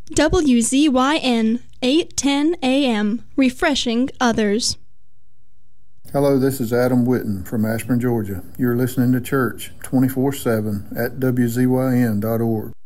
WZYN 810 AM, refreshing others. Hello, this is Adam Witten from Ashburn, Georgia. You're listening to Church 24/7 at WZYN.org.